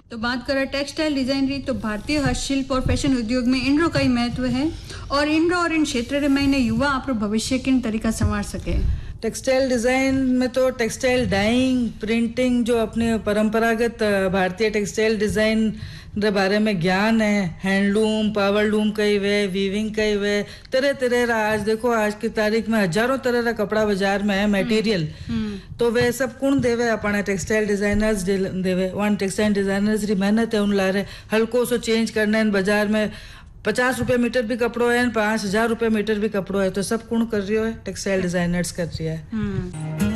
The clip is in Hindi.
तो बात करें टेक्सटाइल डिजाइनरी, तो भारतीय हस्तशिल्प और फैशन उद्योग में इनरो का ही महत्व है और इनरो और इन क्षेत्र में युवा आप भविष्य किन तरीका संवार सके। टेक्सटाइल डिज़ाइन में तो टेक्सटाइल डाइंग, प्रिंटिंग जो अपने परंपरागत भारतीय टेक्सटाइल डिज़ाइन के बारे में ज्ञान है, हैंडलूम, पावरलूम कई वे, वीविंग कई वे, तरह तरह रा आज देखो आज की तारीख में हजारों तरह का कपड़ा बाजार में है मटेरियल। तो वे सब कौन देवे अपने टेक्सटाइल डिजाइनर्स देवे। वन टेक्सटाइल डिजाइनर्स री मेहनत है उन लारे हल्को सो चेंज करना है बाजार में 50 रुपये मीटर भी कपड़ो है 5,000 रुपये मीटर भी कपड़ो है तो सब कौन कर रही है टेक्सटाइल डिजाइनर्स कर रही है।